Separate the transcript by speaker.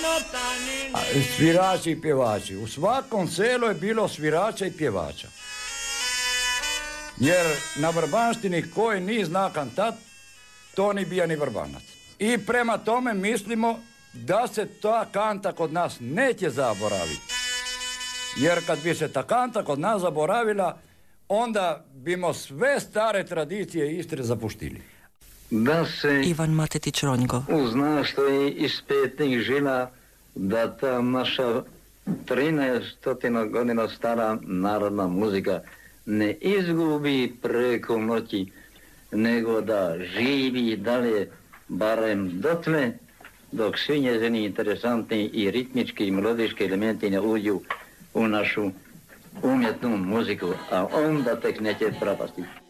Speaker 1: Svirači i pjevači. U svakom selu je bilo svirača i pjevača. Jer na vrbanštini koji nije zna kantat, to ni bija ni vrbanac. I prema tome mislimo da se ta kanta kod nas neće zaboraviti. Jer kad bi se ta kanta kod nas zaboravila, onda bimo sve stare tradicije Istre zapuštili.
Speaker 2: Da se
Speaker 3: Ivan Matetić Ronjgo
Speaker 2: uzna što je iz petnih žila, da ta naša 1300 godina stara narodna muzika ne izgubi preko noći, nego da živi dalje barem dotle, dok svi njezini interesantni i ritmički i melodički elementi ne uđu u našu umjetnu muziku, a onda tek neće propasti.